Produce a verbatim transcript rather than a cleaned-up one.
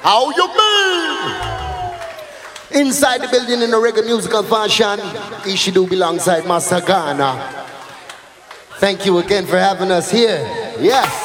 How you mean? Inside the building in a reggae musical fashion, Ishidu alongside Master Ghana. Thank you again for having us here. Yes.